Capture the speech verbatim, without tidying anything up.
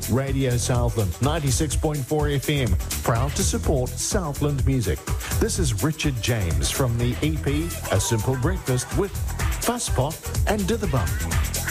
Radio Southland, ninety-six point four F M, proud to support Southland music. This is Richard James from the E P A Simple Breakfast with Fusspot and Dither Bum.